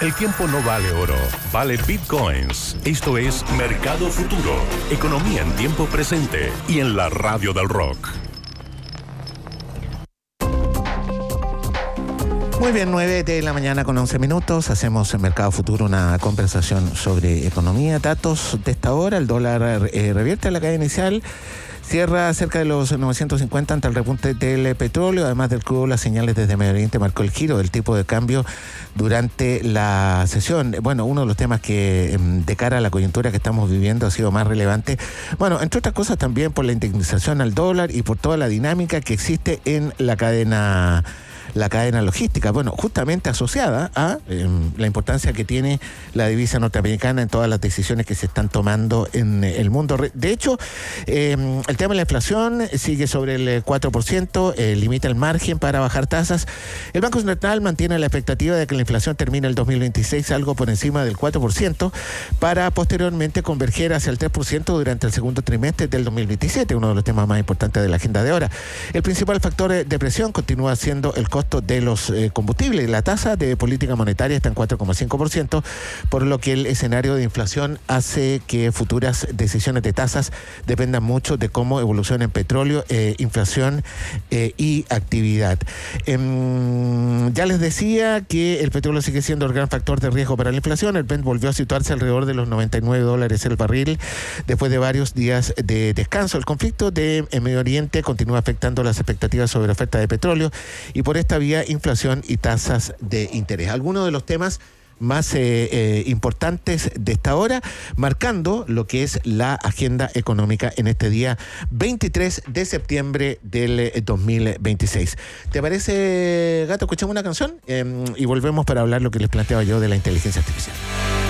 El tiempo no vale oro, vale bitcoins. Esto es Mercado Futuro, economía en tiempo presente y en la radio del rock. Muy bien, 9 de la mañana con 11 minutos. Hacemos en Mercado Futuro una conversación sobre economía. Datos de esta hora: el dólar revierte a la caída inicial. Cierra cerca de los 950 ante el repunte del petróleo. Además del crudo, las señales desde Medio Oriente marcó el giro del tipo de cambio durante la sesión. Bueno, uno de los temas que de cara a la coyuntura que estamos viviendo ha sido más relevante. Bueno, entre otras cosas también por la indexación al dólar y por toda la dinámica que existe en la cadena logística, bueno, justamente asociada a la importancia que tiene la divisa norteamericana en todas las decisiones que se están tomando en el mundo. De hecho, el tema de la inflación sigue sobre el 4%, limita el margen para bajar tasas. El Banco Central mantiene la expectativa de que la inflación termine el 2026 algo por encima del 4%, para posteriormente converger hacia el 3% durante el segundo trimestre del 2027, uno de los temas más importantes de la agenda de ahora. El principal factor de presión continúa siendo el costo de los combustibles. La tasa de política monetaria está en 4,5%, por lo que el escenario de inflación hace que futuras decisiones de tasas dependan mucho de cómo evoluciona el petróleo, inflación y actividad. Ya les decía que el petróleo sigue siendo el gran factor de riesgo para la inflación. El Brent volvió a situarse alrededor de los $99 el barril después de varios días de descanso. El conflicto de Medio Oriente continúa afectando las expectativas sobre la oferta de petróleo y por esta vía inflación y tasas de interés. Algunos de los temas más importantes de esta hora, marcando lo que es la agenda económica en este día 23 de septiembre del 2026. ¿Te parece, Gato? Escuchamos una canción y volvemos para hablar lo que les planteaba yo de la inteligencia artificial.